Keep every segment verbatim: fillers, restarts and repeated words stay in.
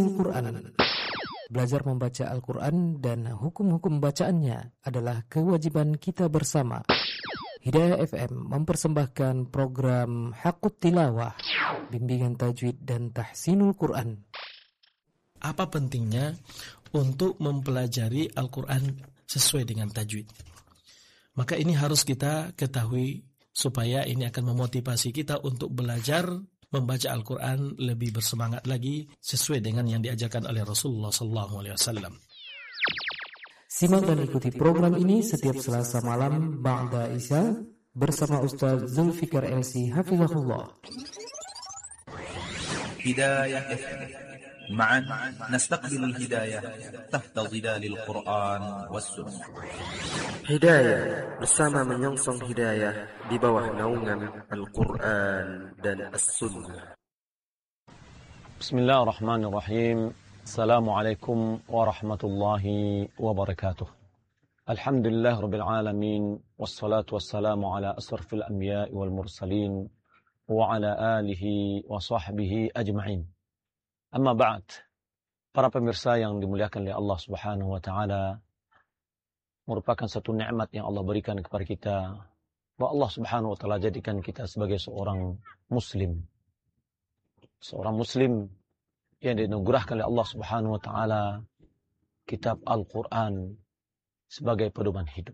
Al-Quran. Belajar membaca Al-Quran dan hukum-hukum bacaannya adalah kewajiban kita bersama. Hidayah F M mempersembahkan program Haqqut Tilawah, bimbingan tajwid dan tahsinul Quran. Apa pentingnya untuk mempelajari Al-Quran sesuai dengan tajwid? Maka ini harus kita ketahui supaya ini akan memotivasi kita untuk belajar membaca Al-Quran lebih bersemangat lagi sesuai dengan yang diajarkan oleh Rasulullah sallallahu alaihi wasallam. Simak dan ikuti program ini setiap Selasa malam ba'da Isya bersama Ustaz Zulfikar L C Hafizahullah. Hidayah F M. معا نستقبل الهداية تحت ظلال القرآن والسنة. Hidayah bersama menyongsong hidayah di bawah naungan Al-Quran dan As-Sunnah. Bismillahirrahmanirrahim. Assalamualaikum warahmatullahi wabarakatuh. Alhamdulillah rabbil alamin, wassalatu wassalamu ala asrafil anbiya'i wal mursalin wa ala alihi wa sahbihi ajma'in. Amma ba'd, para pemirsa yang dimuliakan oleh Allah Subhanahu wa taala, merupakan satu nikmat yang Allah berikan kepada kita, bahwa Allah Subhanahu wa taala jadikan kita sebagai seorang muslim. Seorang muslim yang dianugerahkan oleh Allah Subhanahu wa taala kitab Al-Qur'an sebagai pedoman hidup.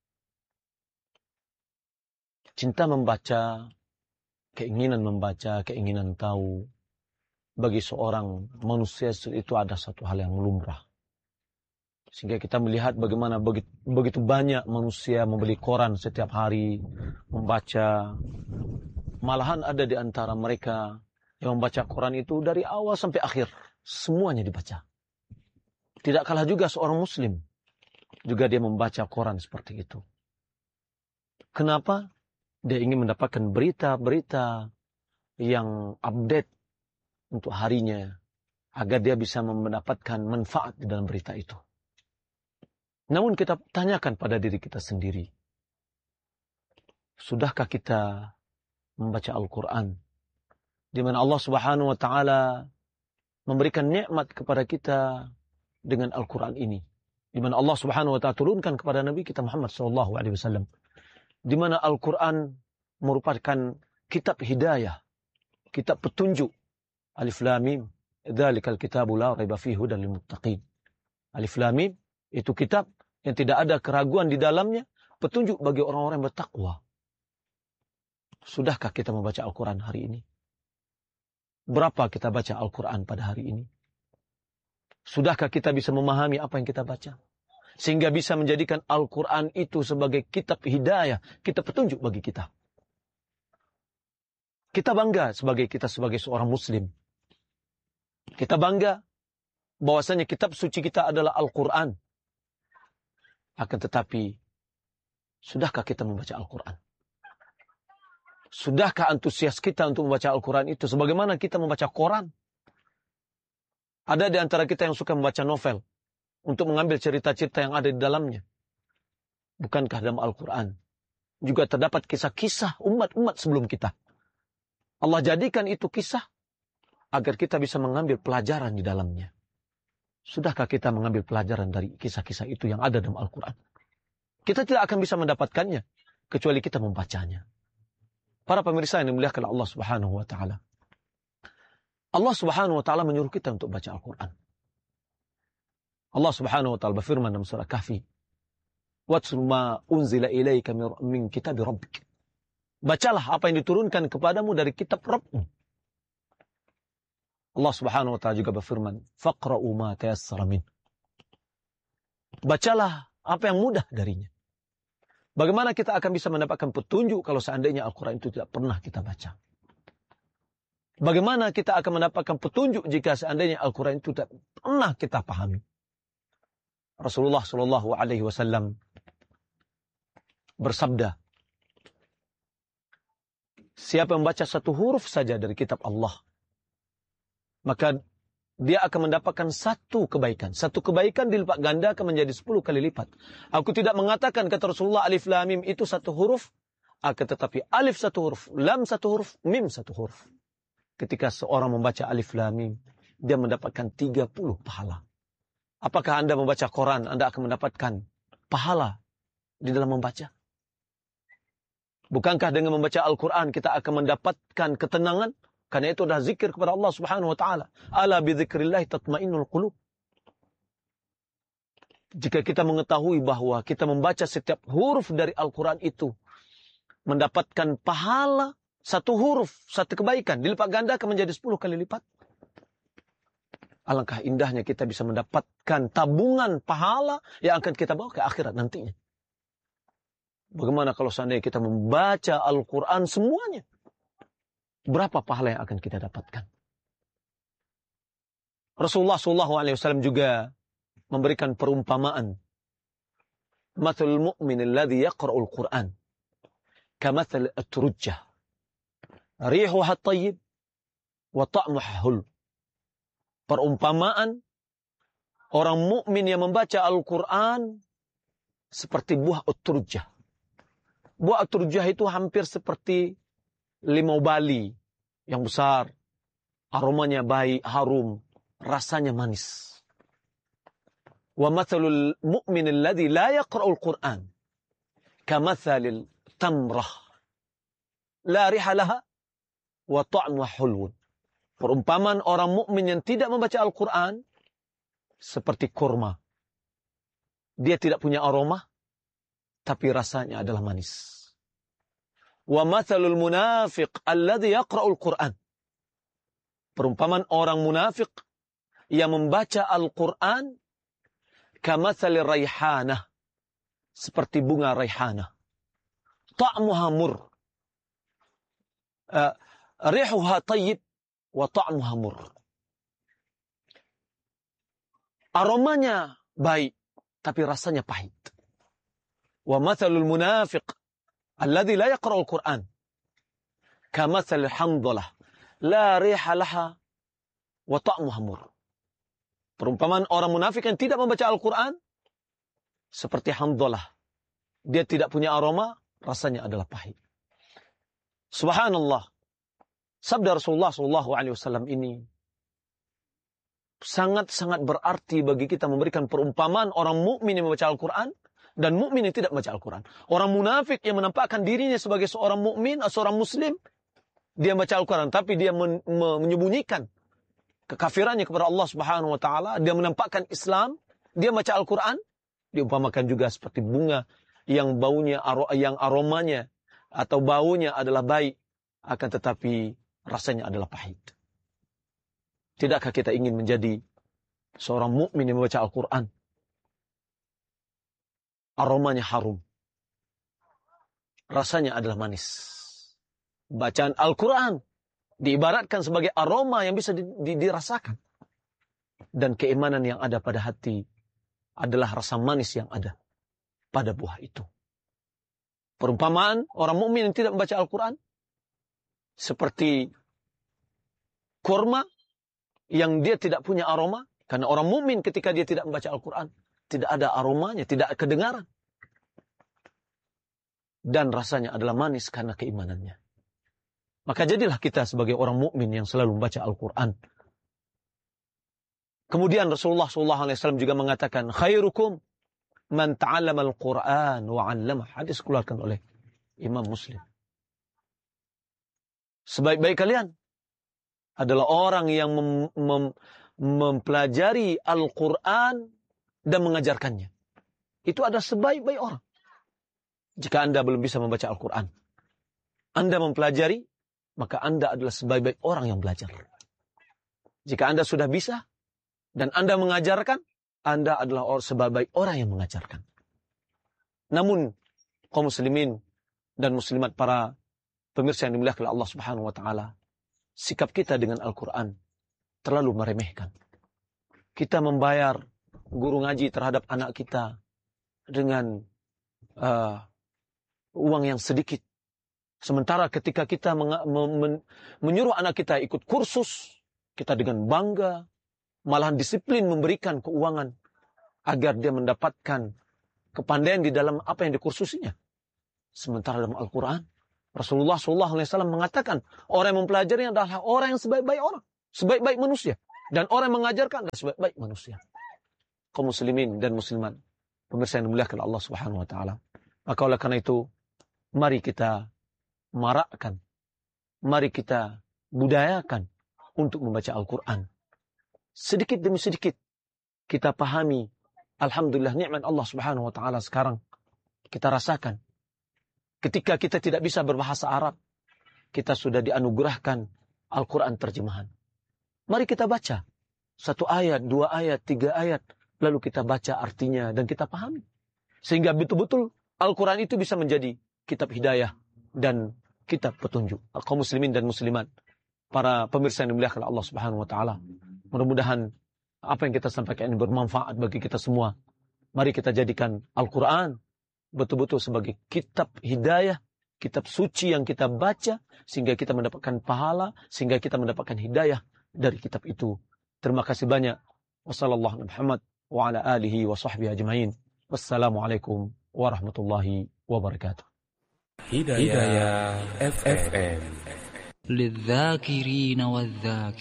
Cinta membaca, keinginan membaca, keinginan tahu, bagi seorang manusia itu ada satu hal yang lumrah. Sehingga kita melihat bagaimana begitu, begitu banyak manusia membeli koran setiap hari, membaca. Malahan ada di antara mereka yang membaca koran itu dari awal sampai akhir. Semuanya dibaca. Tidak kalah juga seorang muslim. Juga dia membaca koran seperti itu. Kenapa? Dia ingin mendapatkan berita-berita yang update untuk harinya, agar dia bisa mendapatkan manfaat di dalam berita itu. Namun kita tanyakan pada diri kita sendiri, sudahkah kita membaca Al-Quran, di mana Allah Subhanahu wa taala memberikan nikmat kepada kita dengan Al-Quran ini, di mana Allah Subhanahu wa taala turunkan kepada Nabi kita Muhammad sallallahu alaihi wasallam, di mana Al-Quran merupakan kitab hidayah, kitab petunjuk. Alif Lam Mim, dzalikal kitabu la raiba fihi hudal lil muttaqin. Alif Lam Mim itu kitab yang tidak ada keraguan di dalamnya, petunjuk bagi orang-orang yang bertakwa. Sudahkah kita membaca Al-Quran hari ini? Berapa kita baca Al-Quran pada hari ini? Sudahkah kita bisa memahami apa yang kita baca? Sehingga bisa menjadikan Al-Quran itu sebagai kitab hidayah, kitab petunjuk bagi kita. Kita bangga sebagai kita sebagai seorang muslim. Kita bangga bahwasanya kitab suci kita adalah Al-Quran. Akan tetapi, sudahkah kita membaca Al-Quran? Sudahkah antusias kita untuk membaca Al-Quran itu sebagaimana kita membaca Quran? Ada di antara kita yang suka membaca novel untuk mengambil cerita-cerita yang ada di dalamnya. Bukankah dalam Al-Quran juga terdapat kisah-kisah umat-umat sebelum kita? Allah jadikan itu kisah agar kita bisa mengambil pelajaran di dalamnya. Sudahkah kita mengambil pelajaran dari kisah-kisah itu yang ada dalam Al-Quran? Kita tidak akan bisa mendapatkannya kecuali kita membacanya. Para pemirsa yang dimuliakan Allah Subhanahu wa taala. Allah Subhanahu wa taala menyuruh kita untuk baca Al-Quran. Allah Subhanahu wa taala berfirman dalam surah Kahfi, "Watlu ma unzila ilaika min kitabi rabbik." Bacalah apa yang diturunkan kepadamu dari kitab Rabbmu. Allah Subhanahu wa taala juga berfirman, "Faqra'u ma tayassara min." Bacalah apa yang mudah darinya. Bagaimana kita akan bisa mendapatkan petunjuk kalau seandainya Al-Quran itu tidak pernah kita baca? Bagaimana kita akan mendapatkan petunjuk jika seandainya Al-Quran itu tidak pernah kita pahami? Rasulullah Shallallahu Alaihi Wasallam bersabda, siapa yang membaca satu huruf saja dari kitab Allah, maka dia akan mendapatkan satu kebaikan. Satu kebaikan dilipat gandakan menjadi sepuluh kali lipat. Aku tidak mengatakan, kata Rasulullah, alif lam mim itu satu huruf, akan tetapi alif satu huruf, lam satu huruf, mim satu huruf. Ketika seorang membaca alif lam mim, dia mendapatkan tiga puluh pahala. Apakah Anda membaca Quran, Anda akan mendapatkan pahala di dalam membaca? Bukankah dengan membaca Al-Quran kita akan mendapatkan ketenangan? Karena itu adalah zikir kepada Allah Subhanahu wa taala. Ala bi dzikrillah tatmainnul qulub. Jika kita mengetahui bahwa kita membaca setiap huruf dari Al-Quran itu mendapatkan pahala, satu huruf, satu kebaikan, dilipat gandakan menjadi sepuluh kali lipat. Alangkah indahnya kita bisa mendapatkan tabungan pahala yang akan kita bawa ke akhirat nantinya. Bagaimana kalau seandainya kita membaca Al-Quran semuanya? Berapa pahala yang akan kita dapatkan? Rasulullah shallallahu alaihi wasallam juga memberikan perumpamaan. Mathalul mu'min alladhi yaqra'ul Qur'an kamathal atrujjah rihuha at-tayyib wa ta'muha hul. Perumpamaan orang mukmin yang membaca Al-Quran seperti buah atrujjah. Buah atrujjah itu hampir seperti limau bali yang besar, aromanya baik, harum, rasanya manis. Wa mathalul mu'min alladhi la yaqra'ul Qur'an kamathalil tamrah la riha laha wa ta'muha hulwun. Perumpamaan orang mukmin yang tidak membaca Al-Quran seperti kurma. Dia tidak punya aroma, tapi rasanya adalah manis. Wa mathalul munafiq alladhi yaqra'ul Qur'an. Perumpamaan orang munafik yang membaca Al-Quran kamathalir raihanah, seperti bunga raihanah. Ta'muha mur. Uh, rihuha tayyib wa ta'muha mur. Aromanya baik, tapi rasanya pahit. Wa mathalul munafiq alladhi la yaqra'ul Qur'an kamathal hamdalah la riha laha wa ta'muha mur. Perumpamaan orang munafik yang tidak membaca Al-Quran seperti hamdalah. Dia tidak punya aroma, rasanya adalah pahit. Subhanallah. Sabda Rasulullah shallallahu alaihi wasallam ini sangat-sangat berarti bagi kita, memberikan perumpamaan orang mukmin yang membaca Al-Quran dan mukmin yang tidak membaca Al-Quran. Orang munafik yang menampakkan dirinya sebagai seorang mukmin atau seorang muslim, dia membaca Al-Quran, tapi dia men- menyembunyikan kekafirannya kepada Allah Subhanahu wa taala, dia menampakkan Islam, dia membaca Al-Quran, diumpamakan juga seperti bunga yang baunya yang aromanya atau baunya adalah baik, akan tetapi rasanya adalah pahit. Tidakkah kita ingin menjadi seorang mukmin yang membaca Al-Quran? Aromanya harum, rasanya adalah manis. Bacaan Al-Quran diibaratkan sebagai aroma yang bisa di, di, dirasakan. Dan keimanan yang ada pada hati adalah rasa manis yang ada pada buah itu. Perumpamaan orang mukmin yang tidak membaca Al-Quran seperti kurma yang dia tidak punya aroma. Karena orang mukmin ketika dia tidak membaca Al-Quran, tidak ada aromanya, tidak kedengaran. Dan rasanya adalah manis karena keimanannya. Maka jadilah kita sebagai orang mukmin yang selalu membaca Al-Quran. Kemudian Rasulullah shallallahu alaihi wasallam juga mengatakan, khairukum man ta'allama al-Quran wa 'allamah. Hadis dikeluarkan oleh Imam Muslim. Sebaik-baik kalian adalah orang yang mem- mem- mempelajari Al-Quran dan mengajarkannya. Itu adalah sebaik-baik orang. Jika Anda belum bisa membaca Al-Quran, Anda mempelajari, maka Anda adalah sebaik-baik orang yang belajar. Jika Anda sudah bisa dan Anda mengajarkan, Anda adalah sebaik-baik orang yang mengajarkan. Namun, kaum muslimin dan muslimat, para pemirsa yang dimuliakan oleh Allah Subhanahu wa taala, sikap kita dengan Al-Quran terlalu meremehkan. Kita membayar guru ngaji terhadap anak kita dengan uh, uang yang sedikit. Sementara ketika kita meng- men- menyuruh anak kita ikut kursus, kita dengan bangga, malahan disiplin memberikan keuangan agar dia mendapatkan kepandaian di dalam apa yang dikursusinya. Sementara dalam Al-Quran, Rasulullah shallallahu alaihi wasallam mengatakan, orang yang mempelajari adalah orang yang sebaik-baik orang, sebaik-baik manusia. Dan orang yang mengajarkan adalah sebaik-baik manusia. Kaum muslimin dan muslimat, pemirsa yang dimuliakan Allah Subhanahu wa taala. Maka oleh karena itu, mari kita marakkan, mari kita budayakan untuk membaca Al-Quran. Sedikit demi sedikit kita pahami, alhamdulillah nikmat Allah Subhanahu wa taala sekarang kita rasakan. Ketika kita tidak bisa berbahasa Arab, kita sudah dianugerahkan Al-Quran terjemahan. Mari kita baca satu ayat, dua ayat, tiga ayat, lalu kita baca artinya dan kita pahami. Sehingga betul-betul Al-Quran itu bisa menjadi kitab hidayah dan kitab petunjuk. Kaum muslimin dan muslimat, para pemirsa yang dimuliakan Allah Subhanahu wa taala. Mudah-mudahan apa yang kita sampaikan ini bermanfaat bagi kita semua. Mari kita jadikan Al-Quran betul-betul sebagai kitab hidayah, kitab suci yang kita baca, sehingga kita mendapatkan pahala, sehingga kita mendapatkan hidayah dari kitab itu. Terima kasih banyak. Wassallallahu Muhammad wa ala alihi wa sahbihi ajma'in. Wassalamualaikum warahmatullahi wabarakatuh. Hidayah F M. للذاكرين والذاكرين